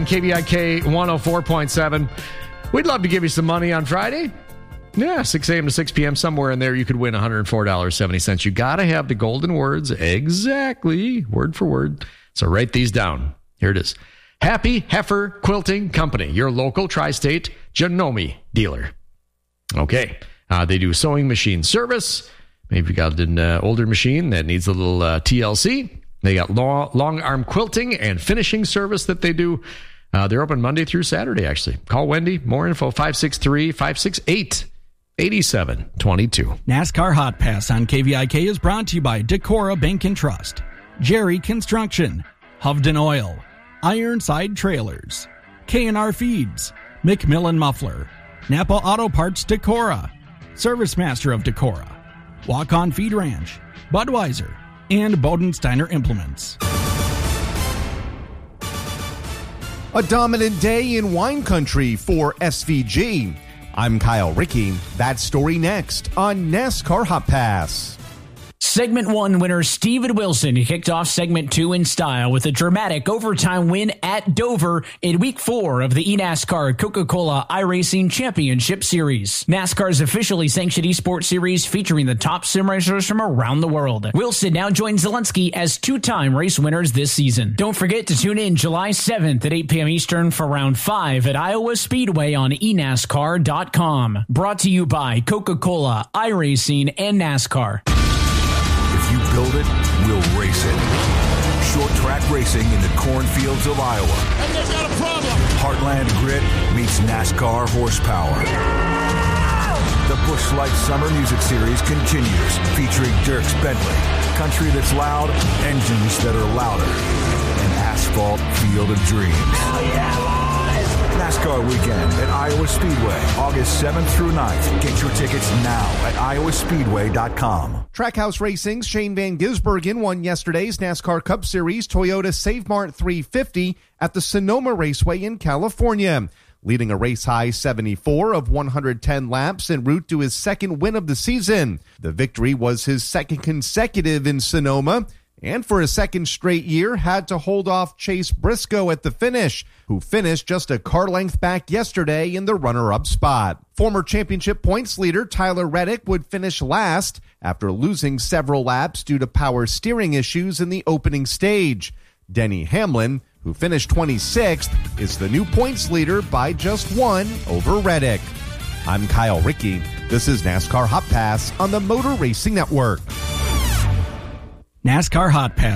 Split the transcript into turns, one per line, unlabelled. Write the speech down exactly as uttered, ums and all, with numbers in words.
K V I K one oh four point seven. We'd love to give you some money on Friday. Yeah, six a.m. to six p.m. Somewhere in there you could win one hundred four dollars and seventy cents. You got to have the golden words exactly, word for word. So write these down. Here it is. Happy Heifer Quilting Company, your local tri-state Janome dealer. Okay. Uh, they do sewing machine service. Maybe you got an uh, older machine that needs a little uh, T L C. They got long, long arm quilting and finishing service that they do. Uh, they're open Monday through Saturday, actually. Call Wendy. More info, five six three, five six eight, eight seven two two.
NASCAR Hot Pass on K V I K is brought to you by Decorah Bank and Trust, Jerry Construction, Hovden Oil, Ironside Trailers, K and R Feeds, McMillan Muffler, Napa Auto Parts Decorah, Service Master of Decorah, Walk On Feed Ranch, Budweiser, and Bodensteiner Implements.
A dominant day in wine country for S V G. I'm Kyle Rickey. That story next on NASCAR Hot Pass.
Segment one winner Steven Wilson kicked off segment two in style with a dramatic overtime win at Dover in week four of the eNASCAR Coca-Cola iRacing Championship Series. NASCAR's officially sanctioned esports series featuring the top sim racers from around the world. Wilson now joins Zelensky as two-time race winners this season. Don't forget to tune in July seventh at eight p.m. Eastern for round five at Iowa Speedway on e nascar dot com. Brought to you by Coca-Cola, iRacing, and NASCAR.
You build it, we'll race it. Short track racing in the cornfields of Iowa.
And there's got a problem.
Heartland grit meets NASCAR horsepower. The Busch Light Summer Music Series continues, featuring Dierks Bentley, country that's loud, engines that are louder, an asphalt field of dreams.
Oh, yeah, boys!
NASCAR weekend at Iowa Speedway, August seventh through ninth. Get your tickets now at iowa speedway dot com.
Trackhouse Racing's Shane Van Gisbergen won yesterday's NASCAR Cup Series Toyota Save Mart three fifty at the Sonoma Raceway in California, leading a race-high seventy-four of one hundred ten laps en route to his second win of the season. The victory was his second consecutive in Sonoma, and for a second straight year had to hold off Chase Briscoe at the finish, who finished just a car length back yesterday in the runner-up spot. Former championship points leader Tyler Reddick would finish last after losing several laps due to power steering issues in the opening stage. Denny Hamlin, who finished twenty-sixth, is the new points leader by just one over Reddick. I'm Kyle Rickey. This is NASCAR Hot Pass on the Motor Racing Network.
NASCAR Hot Pass